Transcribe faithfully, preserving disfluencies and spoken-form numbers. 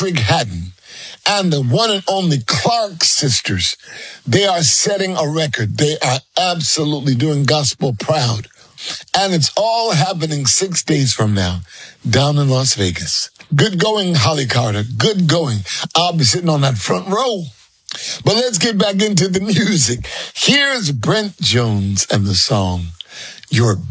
Patrick Haddon and the one and only Clark sisters. They are setting a record. They are absolutely doing gospel proud. And it's all happening six days from now down in Las Vegas. Good going, Holly Carter. Good going. I'll be sitting on that front row. But let's get back into the music. Here's Brent Jones and the song, Your